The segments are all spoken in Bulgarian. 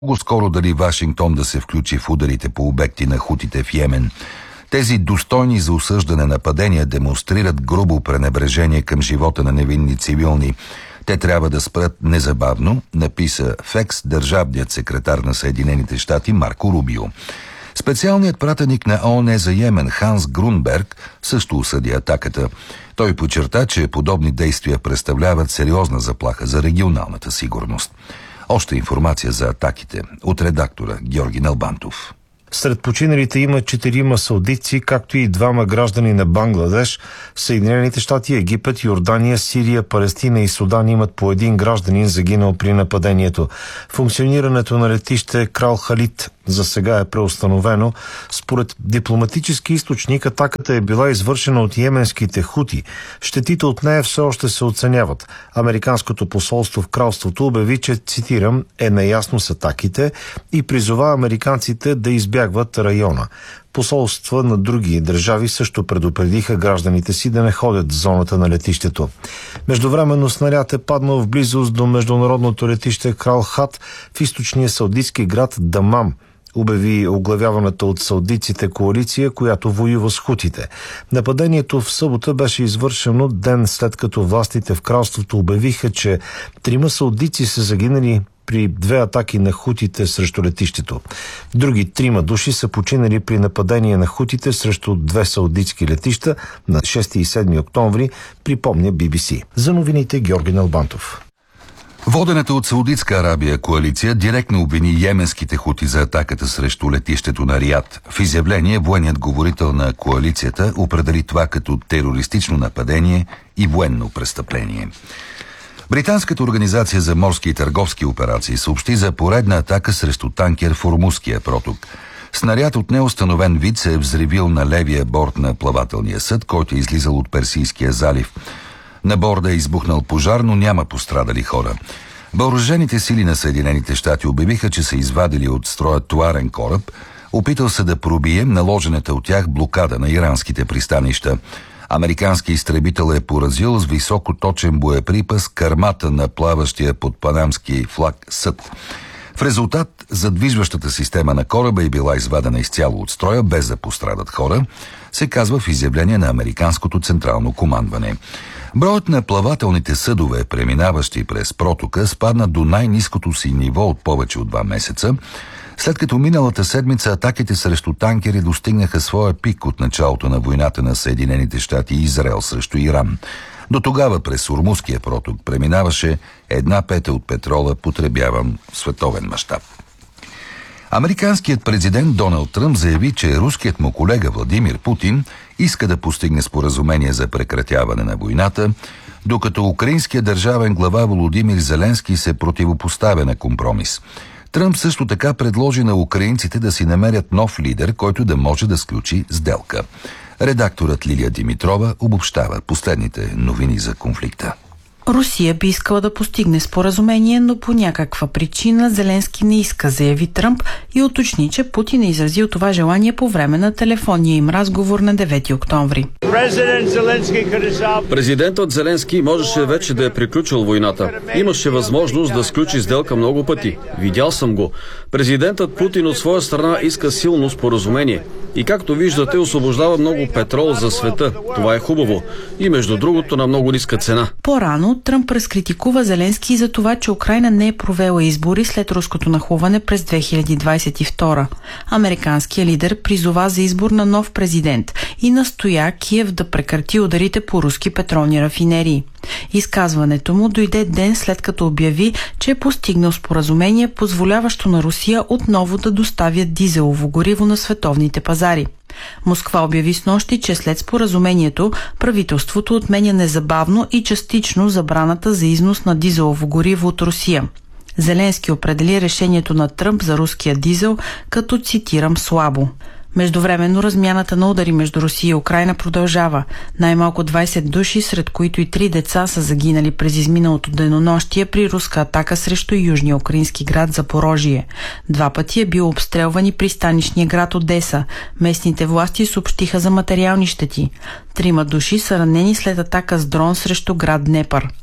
скоро дали Вашингтон да се включи в ударите по обекти на хутите в Йемен. Тези достойни за осъждане нападения демонстрират грубо пренебрежение към живота на невинни цивилни. Те трябва да спрат незабавно, написа в екс държавният секретар на Съединените щати Марко Рубио. Специалният пратеник на ООН за Йемен Ханс Грунберг също осъди атаката. Той подчерта, че подобни действия представляват сериозна заплаха за регионалната сигурност. Още информация за атаките от редактора Георги Налбантов. Сред починалите има 4 саудитци, както и 2 граждани на Бангладеш. Съединените щати, Египет, Йордания, Сирия, Палестина и Судан имат по 1 гражданин загинал при нападението. Функционирането на летище Крал Халид за сега е преустановено. Според дипломатически източник, атаката е била извършена от йеменските хути. Щетите от нея все още се оценяват. Американското посолство в кралството обяви, че, цитирам, е наясно с атаките и призова американците да избягват района. Посолства на други държави също предупредиха гражданите си да не ходят в зоната на летището. Междувременно снаряд е паднал в близост до международното летище Крал Хад в източния саудитски град Дамам, обяви оглавяваната от саудитците коалиция, която воюва с хутите. Нападението в събота беше извършено ден след като властите в кралството обявиха, че 3 саудитци са загинали при 2 атаки на хутите срещу летището. Други 3 души са починали при нападение на хутите срещу 2 саудитски летища на 6 и 7 октомври, припомня BBC. За новините Георги Налбантов. Водената от Саудитска Арабия коалиция директно обвини йеменските хути за атаката срещу летището на Риад. В изявление военният говорител на коалицията определи това като терористично нападение и военно престъпление. Британската организация за морски и търговски операции съобщи за поредна атака срещу танкер в Ормузския проток. Снаряд от неустановен вид се е взривил на левия борт на плавателния съд, който е излизал от Персийския залив. На борда е избухнал пожар, но няма пострадали хора. Въоръжените сили на Съединените щати обявиха, че са извадили от строя товарен кораб, опитал се да пробие наложената от тях блокада на иранските пристанища. Американски изтребител е поразил с високоточен боеприпас кърмата на плаващия под панамски флаг съд. В резултат задвижващата система на кораба е била извадена изцяло от строя, без да пострадат хора, се казва в изявление на Американското централно командване. Броят на плавателните съдове, преминаващи през протока, спадна до най-ниското си ниво от повече от 2 месеца, след като миналата седмица атаките срещу танкери достигнаха своя пик от началото на войната на Съединените щати и Израел срещу Иран. До тогава през Ормузския проток преминаваше 1/5 от петрола, потребяван в световен мащаб. Американският президент Доналд Тръмп заяви, че руският му колега Владимир Путин иска да постигне споразумение за прекратяване на войната, докато украинският държавен глава Володимир Зеленски се противопоставя на компромис. Тръмп също така предложи на украинците да си намерят нов лидер, който да може да сключи сделка. Редакторът Лилия Димитрова обобщава последните новини за конфликта. Русия би искала да постигне споразумение, но по някаква причина Зеленски не иска, заяви Тръмп и уточни, че Путин е изразил това желание по време на телефонния им разговор на 9 октомври. Президентът Зеленски можеше вече да е приключил войната. Имаше възможност да сключи сделка много пъти. Видял съм го. Президентът Путин от своя страна иска силно споразумение. И както виждате, освобождава много петрол за света. Това е хубаво. И между другото на много ниска цена. По-рано Тръмп разкритикува Зеленски за това, че Украйна не е провела избори след руското нахлуване през 2022. Американският лидер призова за избор на нов президент и настоя Киев да прекрати ударите по руски петролни рафинерии. Изказването му дойде ден след като обяви, че е постигнал споразумение, позволяващо на Русия отново да доставя дизелово гориво на световните пазари. Москва обяви снощи, че след споразумението правителството отменя незабавно и частично забраната за износ на дизелово гориво от Русия. Зеленски определи решението на Тръмп за руския дизел като, цитирам, слабо. Междувременно размяната на удари между Русия и Украйна продължава. Най-малко 20 души, сред които и 3 деца, са загинали през изминалото денонощие при руска атака срещу южния украински град Запорожие. 2 пъти е бил обстрелван и пристанищния град Одеса. Местните власти съобщиха за материални щети. 3 души са ранени след атака с дрон срещу град Днепър.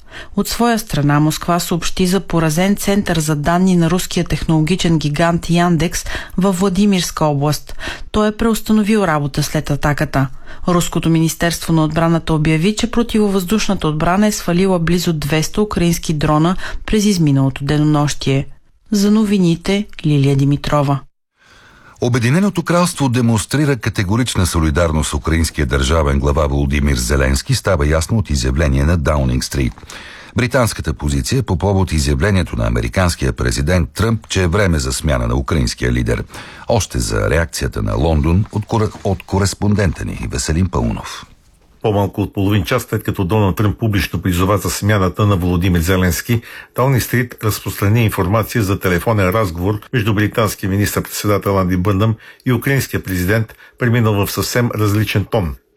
От своя страна Москва съобщи за поразен център за данни на руския технологичен гигант Яндекс във Владимирска област. Той е преустановил работа след атаката. Руското министерство на отбраната обяви, че противовъздушната отбрана е свалила близо 200 украински дрона през изминалото денонощие. За новините Лилия Димитрова. Обединеното кралство демонстрира категорична солидарност с украинския държавен глава Володимир Зеленски, става ясно от изявление на Даунинг Стрит. Британската позиция по повод изявлението на американския президент Тръмп, че е време за смяна на украинския лидер. Още за реакцията на Лондон от кореспондента ни Веселин Паунов. По-малко от половин час след като Доналд Тръмп публично призова за смяната на Володимир Зеленски, Даунинг Стрит разпространи информация за телефонен разговор между британския министър-председател Анди Бърнъм и украинския президент, преминал в съвсем различен тон.